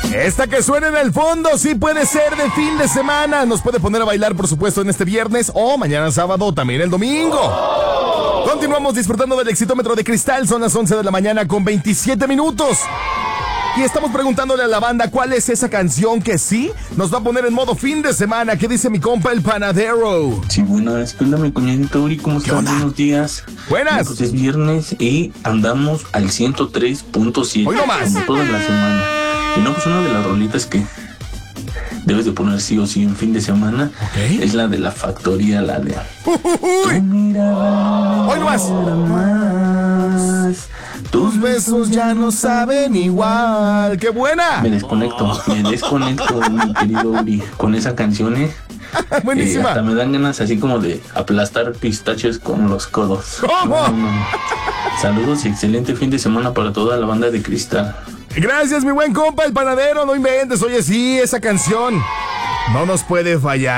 Esta que suena en el fondo sí puede ser de fin de semana. Nos puede poner a bailar, por supuesto, en este viernes o mañana sábado, también el domingo. Continuamos disfrutando del Exitómetro de Cristal. Son las 11 de la mañana con 27 minutos. Y estamos preguntándole a la banda cuál es esa canción que sí nos va a poner en modo fin de semana. ¿Qué dice mi compa el panadero? Sí, buenas. ¿Qué onda, mi cuñadito Uri? ¿Cómo están? Buenos días. Buenas. Pues es viernes y andamos al 103.7. Hoy no más. Como toda la semana. Y no, pues una de las rolitas que debes de poner sí o sí en fin de semana es la de La Factoría, la de... Hoy no más. Tus besos ya no saben igual. ¡Qué buena! Me desconecto, mi querido Uri, con esa canción, Buenísima. Hasta me dan ganas así como de aplastar pistaches con los codos. ¿Cómo? No. Saludos y excelente fin de semana para toda la banda de Cristal. Gracias, mi buen compa, el panadero. No inventes, oye, sí, esa canción no nos puede fallar.